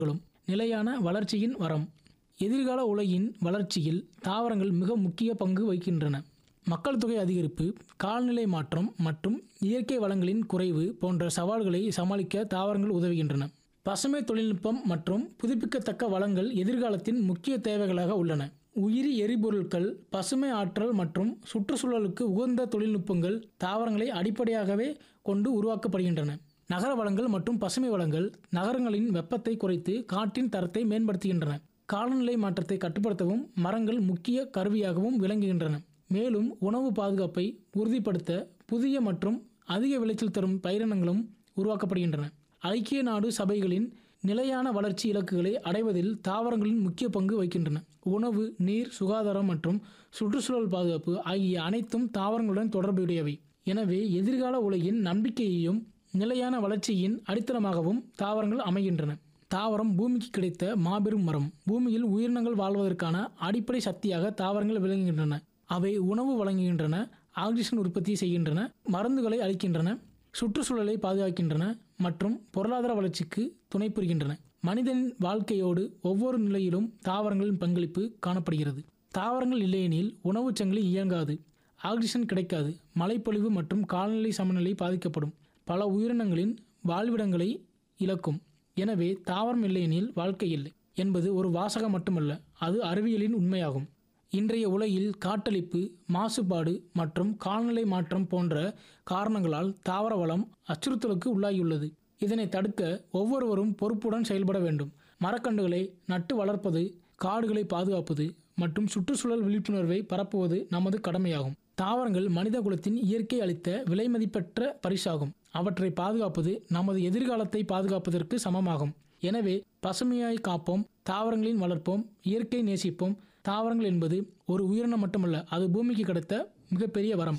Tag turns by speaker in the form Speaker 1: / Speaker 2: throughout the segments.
Speaker 1: நிலையான வளர்ச்சியின் வரம். எதிர்கால உலகின் வளர்ச்சியில் தாவரங்கள் மிக முக்கிய பங்கு வகிக்கின்றன. மக்கள் தொகை அதிகரிப்பு, காலநிலை மாற்றம் மற்றும் இயற்கை வளங்களின் குறைவு போன்ற சவால்களை சமாளிக்க தாவரங்கள் உதவுகின்றன. பசுமை தொழில்நுட்பம் மற்றும் புதுப்பிக்கத்தக்க வளங்கள் எதிர்காலத்தின் முக்கிய தேவைகளாக உள்ளன. உயிரி எரிபொருட்கள், பசுமை ஆற்றல் மற்றும் சுற்றுச்சூழலுக்கு உகந்த தொழில்நுட்பங்கள் தாவரங்களை அடிப்படையாகவே கொண்டு உருவாக்கப்படுகின்றன. நகர வளங்கள் மற்றும் பசுமை வளங்கள் நகரங்களின் வெப்பத்தை குறைத்து காற்றின் தரத்தை மேம்படுத்துகின்றன. காலநிலை மாற்றத்தை கட்டுப்படுத்தவும் மரங்கள் முக்கிய கருவியாகவும் விளங்குகின்றன. மேலும் உணவு பாதுகாப்பை உறுதிப்படுத்த புதிய மற்றும் அதிக விளைச்சல் தரும் பயிரினங்களும் உருவாக்கப்படுகின்றன. ஐக்கிய நாடு சபைகளின் நிலையான வளர்ச்சி இலக்குகளை அடைவதில் தாவரங்களின் முக்கிய பங்கு வகிக்கின்றன. உணவு, நீர், சுகாதாரம் மற்றும் சுற்றுச்சூழல் பாதுகாப்பு ஆகிய அனைத்தும் தாவரங்களுடன் தொடர்புடையவை. எனவே எதிர்கால உலகின் நம்பிக்கையையும் நிலையான வளர்ச்சியின் அடித்தளமாகவும் தாவரங்கள் அமைகின்றன. தாவரம் பூமிக்கு கிடைத்த மாபெரும் மரம். பூமியில் உயிரினங்கள் வாழ்வதற்கான அடிப்படை சக்தியாக தாவரங்கள் விளங்குகின்றன. அவை உணவு வழங்குகின்றன, ஆக்சிஜன் உற்பத்தி செய்கின்றன, மருந்துகளை அளிக்கின்றன, சுற்றுச்சூழலை பாதுகாக்கின்றன மற்றும் பொருளாதார வளர்ச்சிக்கு துணை புரிகின்றன. மனிதனின் வாழ்க்கையோடு ஒவ்வொரு நிலையிலும் தாவரங்களின் பங்களிப்பு காணப்படுகிறது. தாவரங்கள் இல்லையெனில் உணவுச் சங்கிலி இயங்காது, ஆக்சிஜன் கிடைக்காது, மழைப்பொழிவு மற்றும் காலநிலை சமநிலை பாதிக்கப்படும், பல உயிரினங்களின் வாழ்விடங்களை இழக்கும். எனவே தாவரம் இல்லையெனில் வாழ்க்கை இல்லை என்பது ஒரு வாசகம் மட்டுமல்ல, அது அறிவியலின் உண்மையாகும். இன்றைய உலகில் காட்டழிப்பு, மாசுபாடு மற்றும் காலநிலை மாற்றம் போன்ற காரணங்களால் தாவர வளம் அச்சுறுத்தலுக்கு உள்ளாகியுள்ளது. இதனை தடுக்க ஒவ்வொருவரும் பொறுப்புடன் செயல்பட வேண்டும். மரக்கன்றுகளை நட்டு வளர்ப்பது, காடுகளை பாதுகாப்பது மற்றும் சுற்றுச்சூழல் விழிப்புணர்வை பரப்புவது நமது கடமையாகும். தாவரங்கள் மனித குலத்தின் இயற்கை அளித்த விலைமதிப்பற்ற பரிசாகும். அவற்றை பாதுகாப்பது நமது எதிர்காலத்தை பாதுகாப்பதற்கு சமமாகும். எனவே பசுமையாய் காப்போம், தாவரங்களின் வளர்ப்போம், இயற்கை நேசிப்போம். தாவரங்கள் என்பது ஒரு உயிரினம் மட்டுமல்ல, அது பூமிக்கு கிடைத்த மிகப்பெரிய வரம்.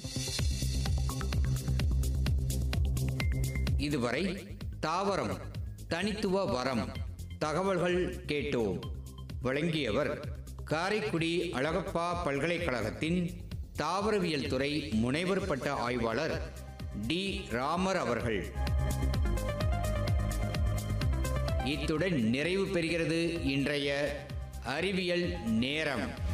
Speaker 2: இதுவரை தாவரம் தனித்துவ வரம் தகவல்கள் கேட்டோம். வழங்கியவர் காரைக்குடி அழகப்பா பல்கலைக்கழகத்தின் தாவரவியல் துறை முனைவர் பட்ட ஆய்வாளர் டி. ராமர் அவர்கள். இத்துடன் நிறைவு பெறுகிறது இன்றைய அறிவியல் நேரம்.